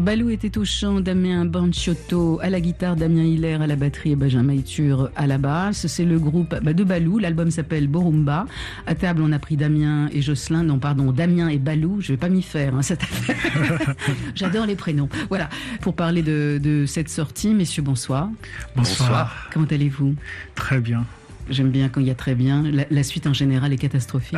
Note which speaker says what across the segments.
Speaker 1: Balou était au chant, Damien Banciotto à la guitare, Damien Hiller à la batterie et Benjamin Itur à la basse. C'est le groupe de Balou. L'album s'appelle Borumba. À table, on a pris Damien et Jocelyn. Non, pardon, Damien et Balou. Je vais pas m'y faire, cette affaire. J'adore les prénoms. Voilà. Pour parler de cette sortie, messieurs, bonsoir.
Speaker 2: Bonsoir.
Speaker 1: Comment allez-vous ?
Speaker 2: Très bien.
Speaker 1: J'aime bien quand il y a très bien. La suite en général est catastrophique.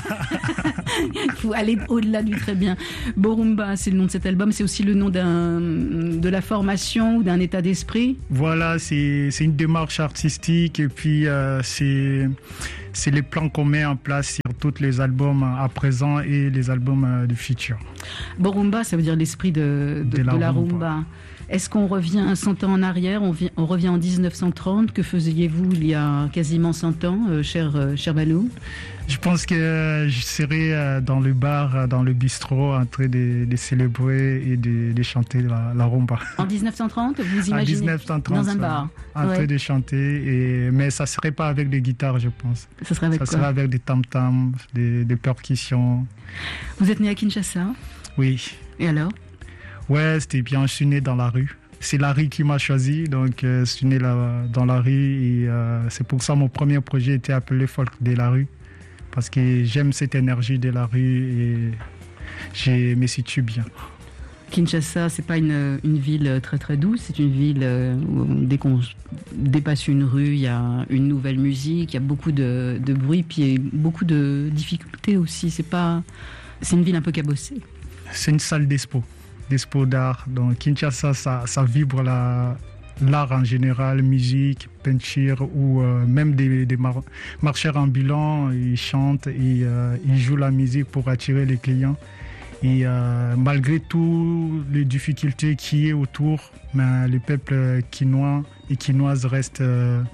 Speaker 1: Il faut aller au-delà du très bien. Borumba, c'est le nom de cet album. C'est aussi le nom de la formation ou d'un état d'esprit.
Speaker 2: Voilà, c'est une démarche artistique et puis c'est les plans qu'on met en place sur tous les albums à présent et les albums du futur.
Speaker 1: Borumba, ça veut dire l'esprit de la rumba. Est-ce qu'on revient 100 ans en arrière, on revient en 1930? Que faisiez-vous il y a quasiment 100 ans, cher Balou?
Speaker 2: Je pense que je serais dans le bar, dans le bistrot, en train de célébrer et de chanter la rumba.
Speaker 1: En 1930, vous imaginez?
Speaker 2: En 1930,
Speaker 1: dans un bar.
Speaker 2: En train de chanter, mais ça ne serait pas avec des guitares, je pense.
Speaker 1: Ça serait avec quoi?
Speaker 2: Ça serait avec des tam-tams, des percussions.
Speaker 1: Vous êtes né à Kinshasa?
Speaker 2: Oui.
Speaker 1: Et alors?
Speaker 2: Ouais, c'était bien, je suis né dans la rue. C'est la rue qui m'a choisi, donc je suis né dans la rue et c'est pour ça que mon premier projet était appelé Folk de la rue. Parce que j'aime cette énergie de la rue et je me situe bien.
Speaker 1: Kinshasa, c'est pas une ville très très douce, c'est une ville où dès qu'on dépasse une rue, il y a une nouvelle musique, il y a beaucoup de bruit, puis beaucoup de difficultés aussi. C'est une ville un peu cabossée.
Speaker 2: C'est une salle d'expo d'art. Donc Kinshasa, ça vibre l'art en général, musique, peinture ou même des marcheurs ambulants, ils chantent et ils jouent la musique pour attirer les clients. Et malgré toutes les difficultés qui est autour, le peuple quinois et quinoises reste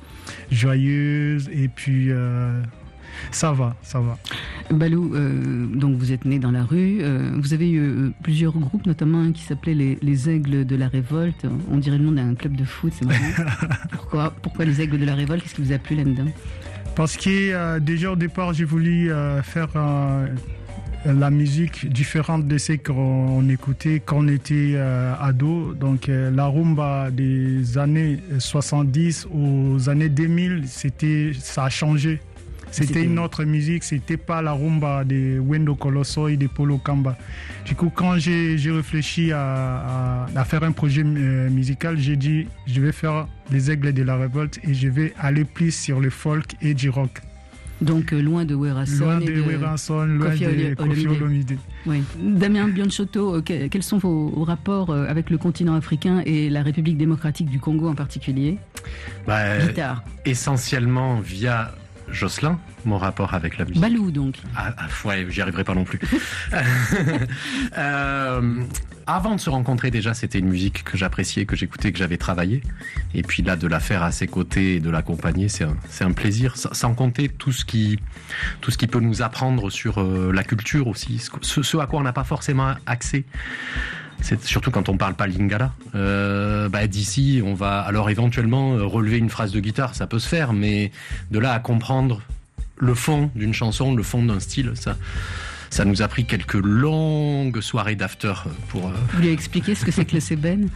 Speaker 2: joyeux et puis ça va.
Speaker 1: Balou, donc vous êtes né dans la rue, vous avez eu plusieurs groupes, notamment un qui s'appelait les Aigles de la Révolte. On dirait le nom d'un club de foot, c'est marrant. Pourquoi les Aigles de la Révolte? Qu'est-ce qui vous a plu là-dedans?
Speaker 2: Parce que déjà au départ, j'ai voulu faire la musique différente de ce qu'on écoutait quand on était ado. Donc la rumba des années 70 aux années 2000, ça a changé. C'était une autre musique, c'était pas la rumba de Wendo Colosso et de Polo Kamba. Du coup, quand j'ai réfléchi à faire un projet musical, j'ai dit je vais faire les Aigles de la Révolte et je vais aller plus sur le folk et du rock.
Speaker 1: Donc loin de Werason, loin de
Speaker 2: Koffi Olomide.
Speaker 1: Oui. Damien Banciotto, quels sont vos rapports avec le continent africain et la République démocratique du Congo en particulier? Guitare.
Speaker 3: Essentiellement via Jocelyn, mon rapport avec la musique.
Speaker 1: Balou donc.
Speaker 3: Ouais, j'y arriverai pas non plus. Avant de se rencontrer, déjà, c'était une musique que j'appréciais, que j'écoutais, que j'avais travaillé. Et puis là, de la faire à ses côtés et de l'accompagner, c'est un plaisir. Sans compter tout ce qui peut nous apprendre sur la culture aussi, ce à quoi on n'a pas forcément accès. C'est surtout quand on parle pas lingala. D'ici, on va alors éventuellement relever une phrase de guitare, ça peut se faire, mais de là à comprendre le fond d'une chanson, le fond d'un style, ça nous a pris quelques longues soirées d'after pour...
Speaker 1: Vous lui expliquer ce que c'est que le sébène?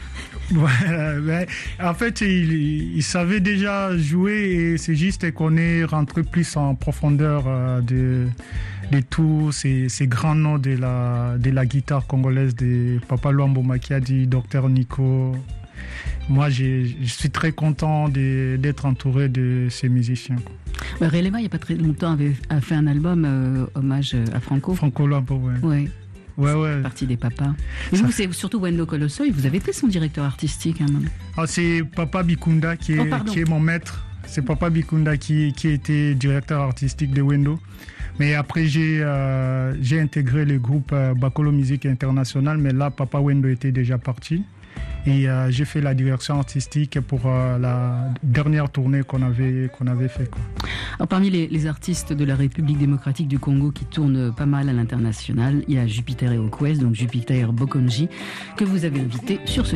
Speaker 2: En fait, il savait déjà jouer et c'est juste qu'on est rentré plus en profondeur de tous ces grands noms de la guitare congolaise, de Papa Luambo Makiadi, Dr Nico. Moi, je suis très content d'être entouré de ces musiciens.
Speaker 1: Relema, il n'y a pas très longtemps, a fait un album hommage à Franco.
Speaker 2: Franco Luambo, ouais. Ouais.
Speaker 1: Partie des papas. Mais vous, c'est surtout Wendo Colosso, vous avez été son directeur artistique.
Speaker 2: C'est Papa Bikunda qui est mon maître. C'est Papa Bikunda qui était directeur artistique de Wendo. Mais après, j'ai intégré le groupe Bakolo Musique International, mais là, Papa Wendo était déjà parti. Et j'ai fait la direction artistique pour la dernière tournée qu'on avait fait.
Speaker 1: Alors, parmi les artistes de la République démocratique du Congo qui tournent pas mal à l'international, il y a Jupiter et Okwes, donc Jupiter Bokonji, que vous avez invité sur ce